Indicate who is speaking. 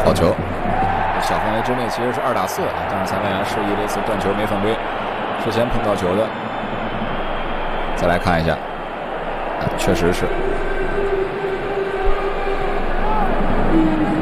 Speaker 1: 好球，小范围之内其实是2打4啊，但是裁判员示意这次断球没犯规，之前碰到球的。再来看一下，确实是。